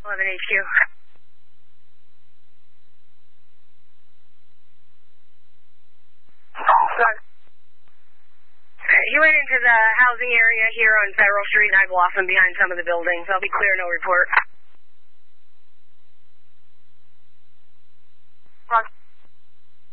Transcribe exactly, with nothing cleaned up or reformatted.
eleven H Q. Sorry. He went into the housing area here on Federal Street, and I blossomed behind some of the buildings. I'll be clear, no report.